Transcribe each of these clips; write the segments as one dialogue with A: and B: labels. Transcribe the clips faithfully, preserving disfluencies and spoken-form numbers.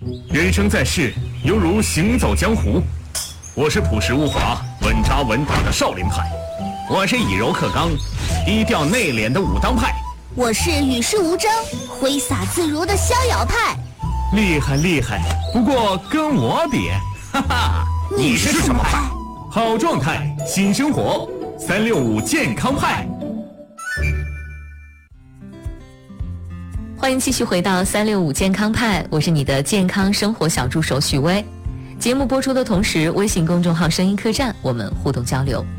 A: 人生在世，犹如行走江湖。我是朴实无华、稳扎稳打的少林派，我是以柔克刚、低调内敛的武当派，
B: 我是与世无争、挥洒自如的逍遥派。
A: 厉害厉害，不过跟我比，哈哈，
B: 你是什么派？
A: 好状态，新生活，三六五健康派。
C: 欢迎继续回到三六五健康派，我是你的健康生活小助手许巍。节目播出的同时，微信公众号声音客栈我们互动交流。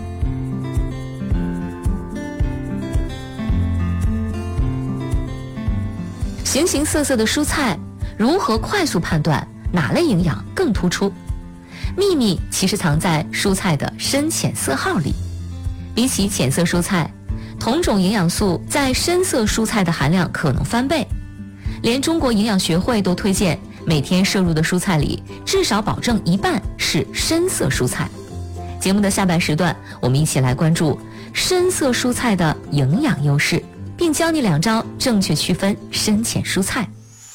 C: 形形色色的蔬菜，如何快速判断哪类营养更突出？秘密其实藏在蔬菜的深浅色号里。比起浅色蔬菜，同种营养素在深色蔬菜的含量可能翻倍，连中国营养学会都推荐每天摄入的蔬菜里至少保证一半是深色蔬菜。节目的下半时段，我们一起来关注深色蔬菜的营养优势，并教你两招正确区分深浅蔬菜。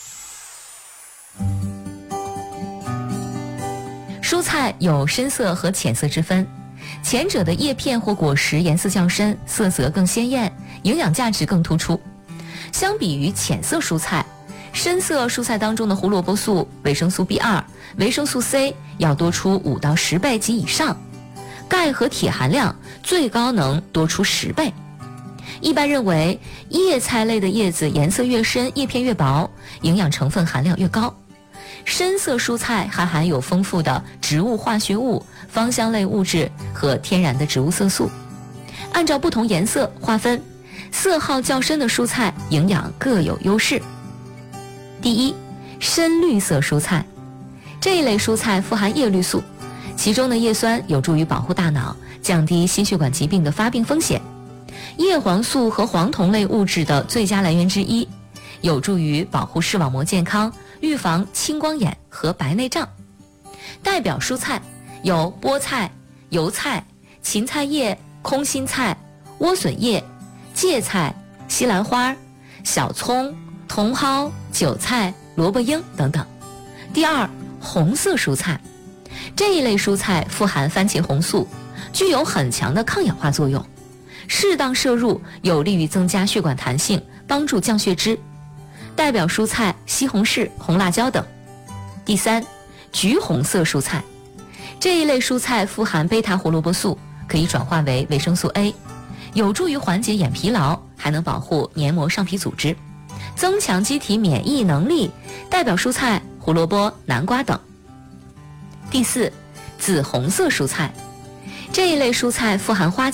C: 蔬菜有深色和浅色之分，前者的叶片或果实颜色较深，色泽更鲜艳，营养价值更突出。相比于浅色蔬菜，深色蔬菜当中的胡萝卜素、维生素 B 二、维生素 C 要多出五到十倍及以上，钙和铁含量最高能多出十倍。一般认为，叶菜类的叶子颜色越深，叶片越薄，营养成分含量越高。深色蔬菜还含有丰富的植物化学物、芳香类物质和天然的植物色素。按照不同颜色划分，色号较深的蔬菜营养各有优势。第一，深绿色蔬菜，这一类蔬菜富含叶绿素，其中的叶酸有助于保护大脑，降低心血管疾病的发病风险。叶黄素和黄酮类物质的最佳来源之一，有助于保护视网膜健康，预防青光眼和白内障。代表蔬菜有菠菜、油菜、芹菜叶、空心菜、莴笋叶、芥菜、西兰花、小葱、茼蒿、韭菜、萝卜缨等等。第二，红色蔬菜，这一类蔬菜富含番茄红素，具有很强的抗氧化作用，适当摄入有利于增加血管弹性，帮助降血脂。代表蔬菜西红柿、红辣椒等。第三，橘红色蔬菜，这一类蔬菜富含贝塔胡萝卜素，可以转化为维生素 A， 有助于缓解眼疲劳，还能保护黏膜上皮组织，增强机体免疫能力。代表蔬菜胡萝卜、南瓜等。第四，紫红色蔬菜，这一类蔬菜富含花